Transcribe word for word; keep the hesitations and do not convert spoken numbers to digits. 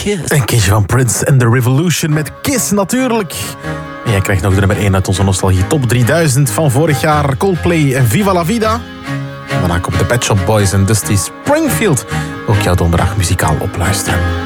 Kiss. Een kindje van Prince and the Revolution met Kiss natuurlijk. En jij krijgt nog de nummer één uit onze nostalgie top drieduizend van vorig jaar. Coldplay en Viva la Vida. En daarna komt de Pet Shop Boys en Dusty Springfield. Ook jouw donderdag muzikaal opluisteren.